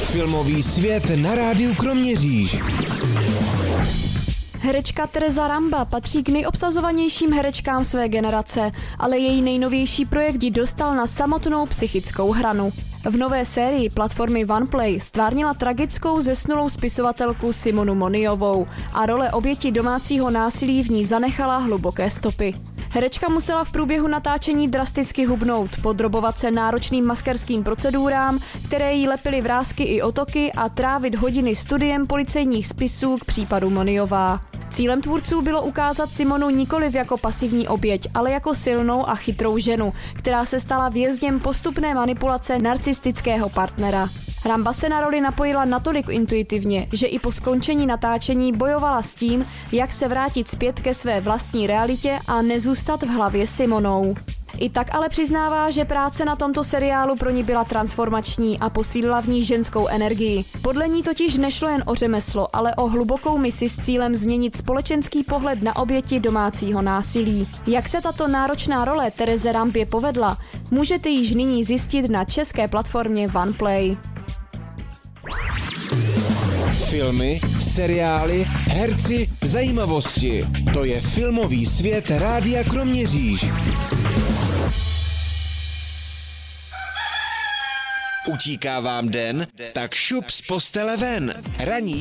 Filmový svět na rádiu Kroměříž. Herečka Tereza Ramba patří k nejobsazovanějším herečkám své generace, ale její nejnovější projekt ji dostal na samotnou psychickou hranu. V nové sérii platformy OnePlay stvárnila tragickou zesnulou spisovatelku Simonu Moniovou a role oběti domácího násilí v ní zanechala hluboké stopy. Herečka musela v průběhu natáčení drasticky hubnout, podrobovat se náročným maskerským procedurám, které jí lepily vrásky i otoky a trávit hodiny studiem policejních spisů k případu Moniová. Cílem tvůrců bylo ukázat Simonu nikoliv jako pasivní oběť, ale jako silnou a chytrou ženu, která se stala vězněm postupné manipulace narcistického partnera. Ramba se na roli napojila natolik intuitivně, že i po skončení natáčení bojovala s tím, jak se vrátit zpět ke své vlastní realitě a nezůstat v hlavě Simonou. I tak ale přiznává, že práce na tomto seriálu pro ní byla transformační a posílila v ní ženskou energii. Podle ní totiž nešlo jen o řemeslo, ale o hlubokou misi s cílem změnit společenský pohled na oběti domácího násilí. Jak se tato náročná role Tereze Rambě povedla, můžete již nyní zjistit na české platformě OnePlay. Filmy, seriály, herci, zajímavosti. To je filmový svět rádia Kroměříž. Utíká vám den? Tak šup z postele ven. Ranní